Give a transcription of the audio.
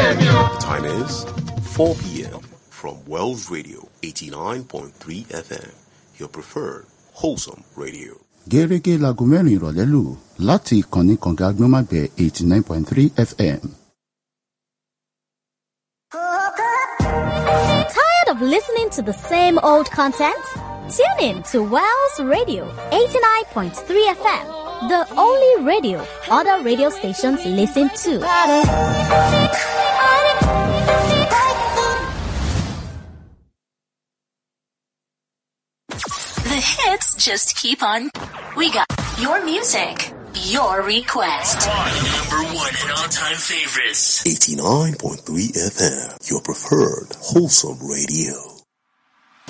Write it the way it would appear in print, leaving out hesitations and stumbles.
The time is 4 p.m. from Wells Radio 89.3 FM, your preferred wholesome radio. Gẹ́gẹ́ láago mẹ́rin ìrọ̀lẹ́ lù láti ìkànnì kànga agbọ́nmágbẹ̀ 89.3 FM. Tired of listening to the same old content? Tune in to Wells Radio 89.3 FM, the only radio other radio stations listen to. The hits just keep on. We got your music, your request. Number one and all-time favorites. 89.3 FM, your preferred wholesome radio.